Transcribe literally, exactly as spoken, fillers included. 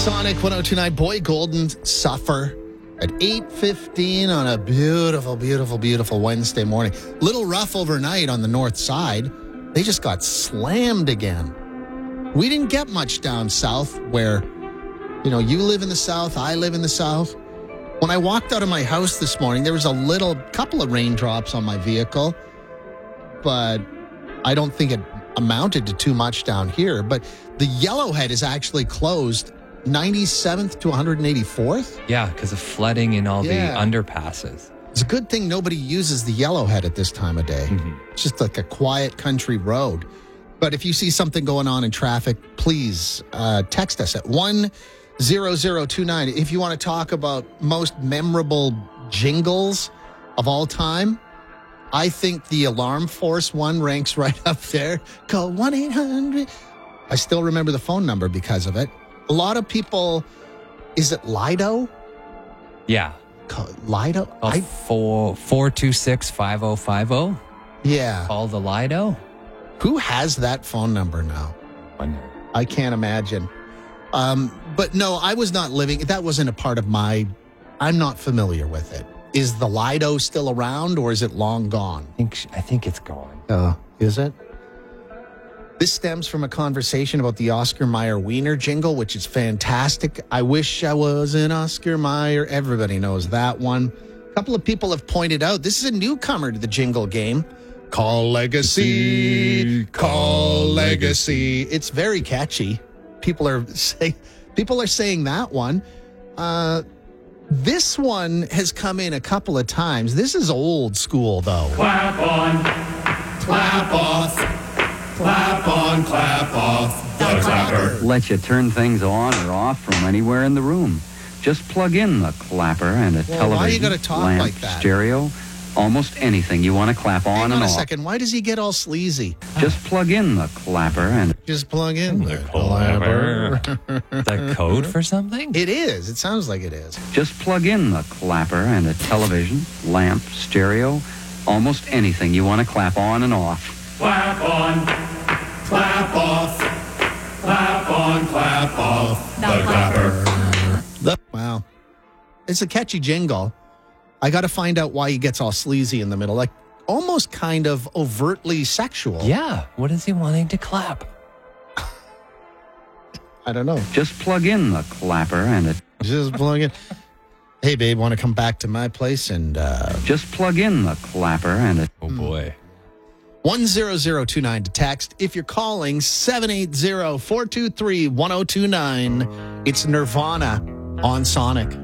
Sonic one oh two point nine. Boy Golden Suffer at eight fifteen on a beautiful, beautiful, beautiful Wednesday morning. Little rough overnight on the north side. They just got slammed again. We didn't get much down south where, you know, you live in the south, I live in the south. When I walked out of my house this morning, there was a little couple of raindrops on my vehicle, but I don't think it amounted to too much down here. But the Yellowhead is actually closed ninety-seventh to one hundred eighty-fourth. Yeah, because of flooding in all Yeah. the underpasses. It's a good thing nobody uses the Yellowhead at this time of day. Mm-hmm. It's just like a quiet country road. But if you see something going on in traffic, please uh, text us at one zero zero two nine. If you want to talk about most memorable jingles of all time, I think the Alarm Force one ranks right up there. Call one eight hundred. I still remember the phone number because of it. A lot of people, is it Lido? Yeah. Call, Lido? Call I, four four two six five zero five zero. yeah. Call the Lido. Who has that phone number now? Wonder. I can't imagine. Um, but no, I was not living. That wasn't a part of my. I'm not familiar with it. Is the Lido still around, or is it long gone? I think I think it's gone. Uh, is it? This stems from a conversation about the Oscar Mayer Wiener jingle, which is fantastic. I wish I was an Oscar Mayer. Everybody knows that one. A couple of people have pointed out this is a newcomer to the jingle game. Call Legacy, call Legacy. It's very catchy. People are saying, people are saying that one. Uh, this one has come in a couple of times. This is old school, though. Clap on, clap off, clap on, clap off, the clapper. Let you turn things on or off from anywhere in the room. Just plug in the clapper and a Well, television, why you gotta talk lamp, like that? stereo, almost anything you want to clap on Hang and on a off. second. Why does he get all sleazy? Just plug in the clapper and Just plug in the clapper. clapper. The code for something? It is. It sounds like it is. just plug in the clapper and a television, lamp, stereo, almost anything you want to clap on and off. Clap on, clap off, clap on, clap off, the clapper. The, wow. It's a catchy jingle. I got to find out why he gets all sleazy in the middle, like almost kind of overtly sexual. Yeah. What is he wanting to clap? I don't know. Just plug in the clapper and a Just plug in. Hey, babe, want to come back to my place and uh, just plug in the clapper and a Oh boy. one zero zero two nine to text. If you're calling seven eight zero, four two three, one zero two nine, it's Nirvana on Sonic.